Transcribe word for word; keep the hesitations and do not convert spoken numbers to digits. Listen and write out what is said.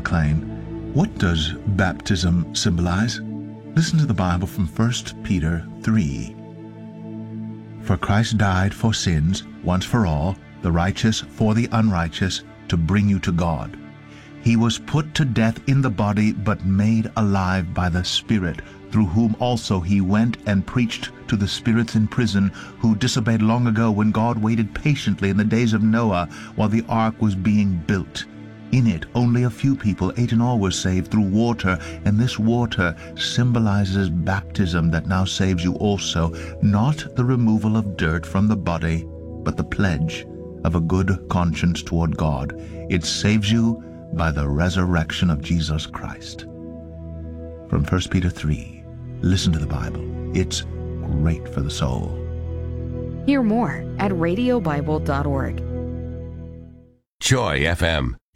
McLean. What does baptism symbolize? Listen to the Bible from First Peter three. For Christ died for sins, once for all, the righteous for the unrighteous, to bring you to God. He was put to death in the body, but made alive by the Spirit, through whom also he went and preached to the spirits in prison, who disobeyed long ago when God waited patiently in the days of Noah while the ark was being built. In it only a few people, eight in all, were saved through water, and this water symbolizes baptism that now saves you also, not the removal of dirt from the body, but the pledge of a good conscience toward God. It saves you by the resurrection of Jesus Christ. From First Peter three, listen to the Bible. It's great for the soul. Hear more at radio bible dot org. Joy F M.